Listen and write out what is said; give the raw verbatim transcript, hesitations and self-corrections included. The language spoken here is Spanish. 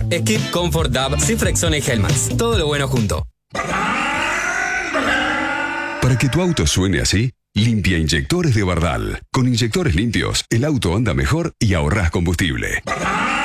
Skip, Comfort, D A B, Cifrexona y Helmax. Todo lo bueno junto. Para que tu auto suene así, limpia inyectores de Bardal. Con inyectores limpios, el auto anda mejor y ahorrás combustible.